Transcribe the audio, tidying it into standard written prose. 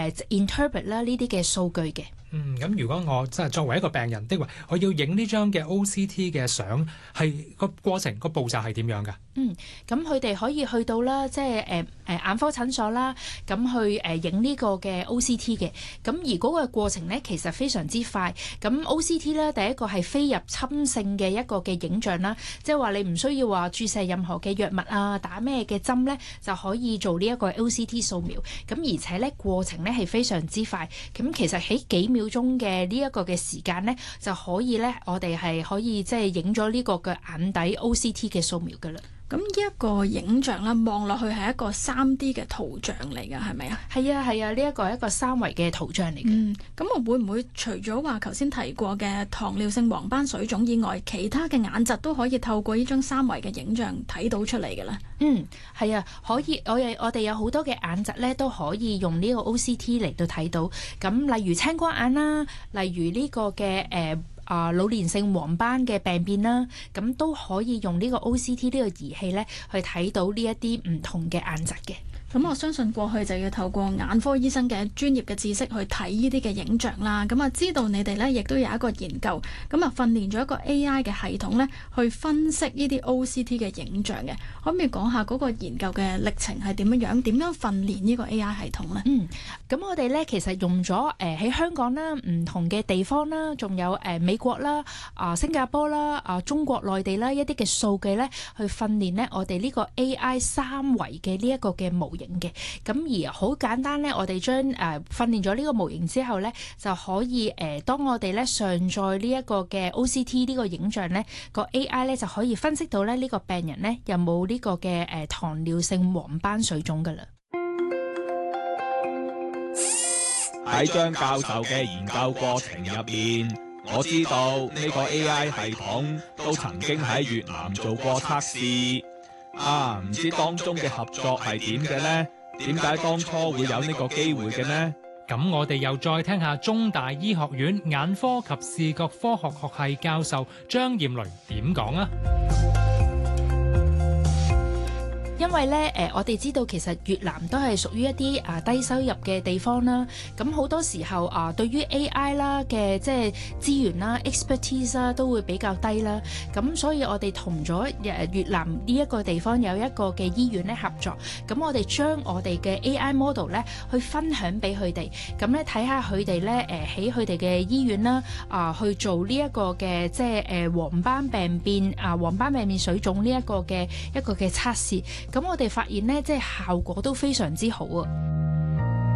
interpret 啦呢啲嘅數據嘅。 咁如果我即係作為一個病人的話，我要影呢張嘅 OCT 嘅相，係個過程個步驟係點樣㗎？ 咁佢哋可以去到啦，即係眼科診所啦，咁去影呢個嘅 OCT 嘅。咁而嗰個過程咧，其實非常之快。咁 OCT 咧，第一個係非入侵性嘅一個嘅影像啦，即係話你唔需要話注射任何嘅藥物啊，打咩嘅針咧，就可以做呢一個 OCT 掃描。咁而且咧過程咧係非常之快。咁其實喺幾秒鐘嘅呢一個嘅時間咧，就可以咧，我哋係可以即係影咗呢個嘅眼底 OCT 嘅掃描㗎啦。 咁呢一個影像啦，望落去係一個 3D 嘅圖像嚟㗎，係咪啊？ 係啊，呢一個係一個三維嘅圖像嚟嘅。 咁我會唔會除咗話頭先提過嘅糖尿性黃斑水腫以外，其他嘅眼疾都可以透過呢張三維嘅影像睇到出嚟嘅咧？ 係啊，可以。我哋有好多嘅眼疾咧，都可以用呢個 OCT 嚟到睇到。咁例如青光眼啦，例如呢個嘅老年性黃斑嘅病變啦，咁都可以用呢個 OCT 呢個儀器咧，去睇到呢一啲唔同嘅眼疾嘅。 咁我相信過去就要透過眼科醫生嘅專業嘅知識去睇呢啲嘅影像啦。咁啊，知道你哋咧亦都有一個研究，咁啊訓練咗一個 AI 嘅系統咧，去分析呢啲 OCT 嘅影像嘅。可唔可以講下嗰個研究嘅歷程係點樣？點樣訓練呢個 AI 系統咧？ 咁我哋咧其實用咗喺香港啦、唔同嘅地方啦，仲有美國啦、新加坡啦、中國內地啦一啲嘅數據咧，去訓練咧我哋呢個 AI 三維嘅呢一個嘅模型嘅。咁而好簡單咧，我哋將訓練咗呢個模型之後咧，就可以當我哋咧上載呢一個嘅 OCT 呢個影像咧，個 AI 咧就可以分析到咧呢個病人咧有冇呢個嘅糖尿性黃斑水腫噶啦。 喺張教授嘅研究過程入面，我知道呢個 AI 系統都曾經喺越南做過測試。唔知當中嘅合作係點嘅呢？點解當初會有呢個機會嘅呢？ 咁我哋又再聽下中大醫學院眼科及視覺科學學系教授張艷雷點講啊！ 因為咧，我哋知道其實越南都係屬於一啲低收入嘅地方啦。咁好多時候對於 AI 啦嘅即係資源啦、expertise 啦都會比較低啦。咁所以我哋同咗越南呢一個地方有一個嘅醫院咧合作。咁我哋將我哋嘅 AI model 咧去分享俾佢哋。咁咧睇下佢哋咧喺佢哋嘅醫院啦去做呢一個嘅即係黃斑病變黃斑病變水腫呢一個嘅測試。咁我哋發現咧，即係效果都非常之好啊！